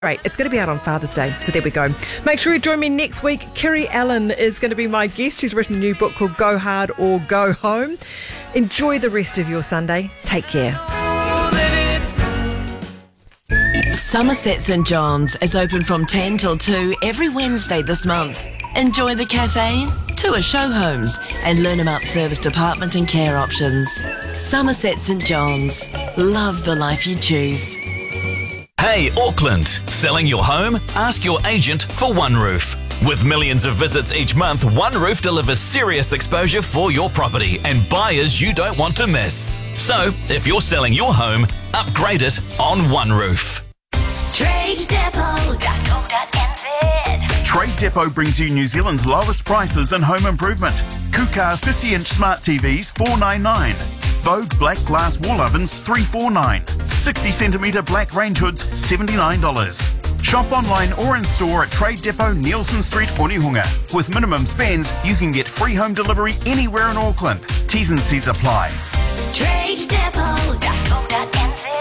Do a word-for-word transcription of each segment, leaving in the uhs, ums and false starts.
Great. It's going to be out on Father's Day, so there we go. Make sure you join me next week. Kerry Allen is going to be my guest. She's written a new book called Go Hard or Go Home. Enjoy the rest of your Sunday. Take care. Somerset St John's is open from ten till two every Wednesday this month. Enjoy the cafe, tour show homes and learn about service department and care options. Somerset St John's. Love the life you choose. Hey Auckland, selling your home? Ask your agent for One Roof. With millions of visits each month, One Roof delivers serious exposure for your property and buyers you don't want to miss. So, if you're selling your home, upgrade it on One Roof. trade depot dot co dot n z. Trade Depot brings you New Zealand's lowest prices in home improvement. Kukar fifty inch smart T Vs four ninety-nine. Vogue black glass wall ovens three forty-nine. sixty centimetre black range hoods seventy-nine dollars. Shop online or in store at Trade Depot, Nielsen Street, Onehunga. With minimum spends, you can get free home delivery anywhere in Auckland. T's and C's apply. trade depot dot co dot n z.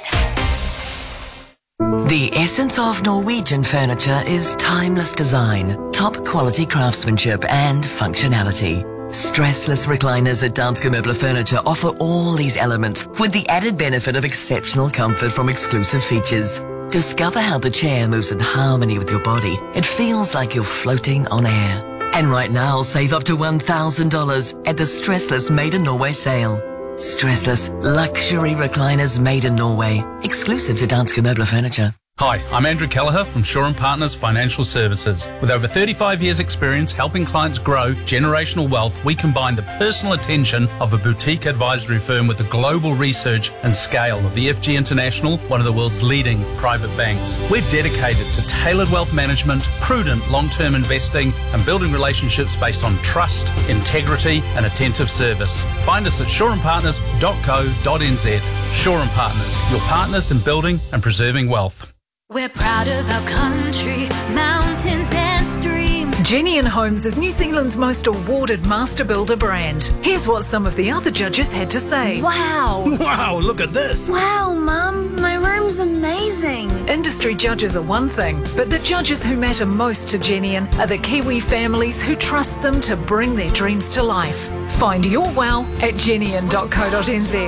The essence of Norwegian furniture is timeless design, top quality craftsmanship and functionality. Stressless recliners at Danske Møbler Furniture offer all these elements with the added benefit of exceptional comfort from exclusive features. Discover how the chair moves in harmony with your body. It feels like you're floating on air. And right now, save up to one thousand dollars at the Stressless Made in Norway sale. Stressless luxury recliners made in Norway, exclusive to Danske Møbler Furniture. Hi, I'm Andrew Kelleher from Shaw and Partners Financial Services. With over thirty-five years experience helping clients grow generational wealth, we combine the personal attention of a boutique advisory firm with the global research and scale of E F G International, one of the world's leading private banks. We're dedicated to tailored wealth management, prudent long-term investing and building relationships based on trust, integrity and attentive service. Find us at shaw and partners dot co dot n z. Shaw and Partners, your partners in building and preserving wealth. We're proud of our country, mountains and streams. Genian Homes is New Zealand's most awarded master builder brand. Here's what some of the other judges had to say. Wow! Wow, look at this! Wow, Mum, my room's amazing. Industry judges are one thing, but the judges who matter most to Genian are the Kiwi families who trust them to bring their dreams to life. Find your wow at genian dot co dot n z.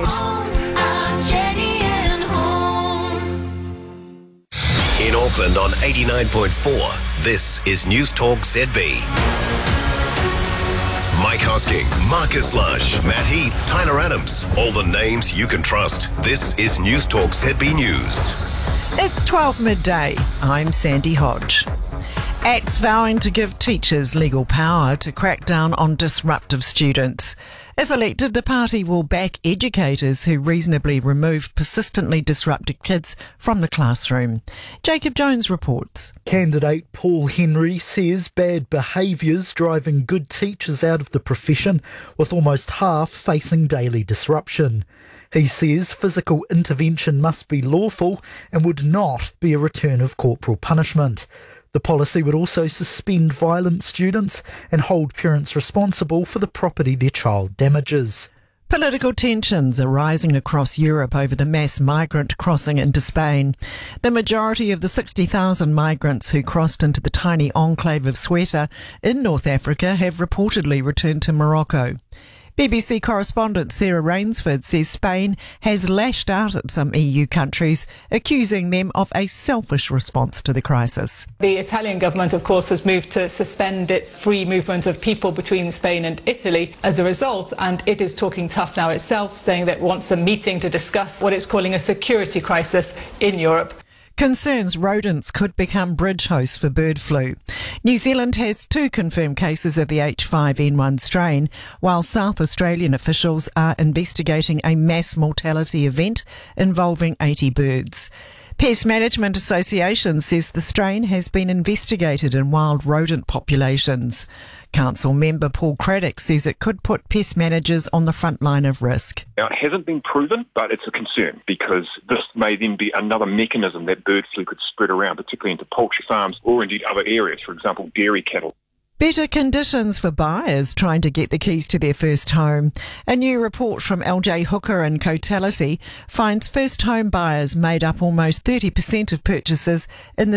In Auckland on eighty-nine point four, this is News Talk Z B. Mike Hosking, Marcus Lush, Matt Heath, Tyler Adams, all the names you can trust. This is News Talk Z B News. It's twelve midday. I'm Sandy Hodge. Acts vowing to give teachers legal power to crack down on disruptive students. If elected, the party will back educators who reasonably remove persistently disrupted kids from the classroom. Jacob Jones reports. Candidate Paul Henry says bad behaviours driving good teachers out of the profession, with almost half facing daily disruption. He says physical intervention must be lawful and would not be a return of corporal punishment. The policy would also suspend violent students and hold parents responsible for the property their child damages. Political tensions are rising across Europe over the mass migrant crossing into Spain. The majority of the sixty thousand migrants who crossed into the tiny enclave of Ceuta in North Africa have reportedly returned to Morocco. B B C correspondent Sarah Rainsford says Spain has lashed out at some E U countries, accusing them of a selfish response to the crisis. The Italian government, of course, has moved to suspend its free movement of people between Spain and Italy as a result, and it is talking tough now itself, saying that it wants a meeting to discuss what it's calling a security crisis in Europe. Concerns rodents could become bridge hosts for bird flu. New Zealand has two confirmed cases of the H five N one strain, while South Australian officials are investigating a mass mortality event involving eighty birds. Pest Management Association says the strain has been investigated in wild rodent populations. Council member Paul Craddock says it could put pest managers on the front line of risk. Now, it hasn't been proven, but it's a concern because this may then be another mechanism that bird flu could spread around, particularly into poultry farms or indeed other areas, for example, dairy cattle. Better conditions for buyers trying to get the keys to their first home. A new report from L J Hooker and Cotality finds first home buyers made up almost thirty percent of purchases in the